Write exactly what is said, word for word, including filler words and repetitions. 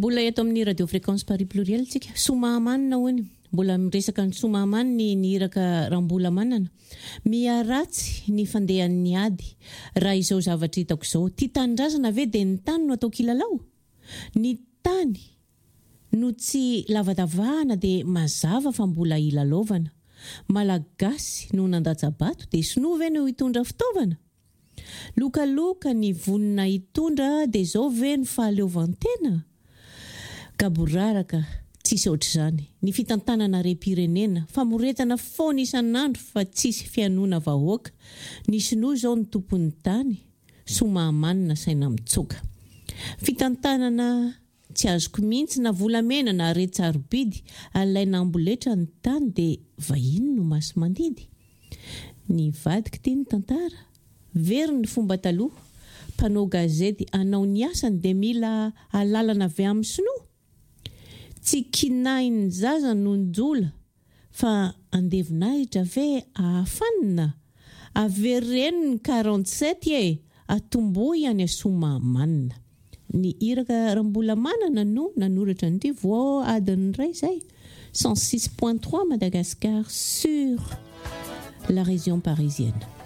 Mbola eto amin'ny radio fréquence Paris Pluriel tsika. Somahamanina hoany. Mbola miresaka ny somahamaniny ny iraka rambola manana. Miaratsy ny fandehan'ny ady. Raha izao zavatra hitako izao. Ty tanindrazana ve dia ny tany no atao kilalao? Ny tany no tsy lavadavahana dia mazava fa mbola ilalaovana. Malagasy no nandatsabato dia sinoa ve no hitondra fitaovana? Lokaloka ny vonina hitondra dia izao ve ny fahaleovantena? Kaboraraka tsisy ohatr'izany. Ny fitantanana rem-pirenena famoretana foana isan'andro fa tsisy fianoana vahoaka. Ny sinoa izao ny tompon'ny tany, somahamanina saina mitsoka. Fitantanana tsy azoko mihitsy na volamena na aretsarobidy, alaina amboletra ny tany dia vahiny no maso mandidy. Ny vadika tia ny tantara, very ny fomba taloha, mpanao gazety anao ny asany dia mila alalana avy amin'ny sinoa. Tsy kinahin'ny zaza no njola, fa andevonahitra ve ahafanina. Avereny ny quarante-sept e, atombohy any Somahamanina. Ny iraka rambola manana no nanoratra ny voa adiny iray izay. cent six point trois Madagascar sur la région parisienne.